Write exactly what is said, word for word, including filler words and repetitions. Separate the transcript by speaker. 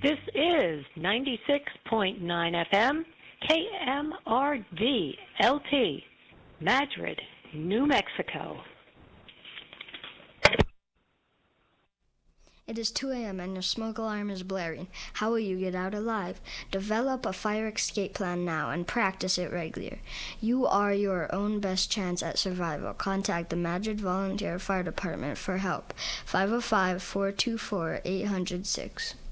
Speaker 1: This is ninety-six point nine F M, K M R D L P, Madrid, New Mexico.
Speaker 2: It is two a.m. and your smoke alarm is blaring. How will you get out alive? Develop a fire escape plan now and practice it regularly. You are your own best chance at survival. Contact the Madrid Volunteer Fire Department for help. five oh five, four two four, eight oh six.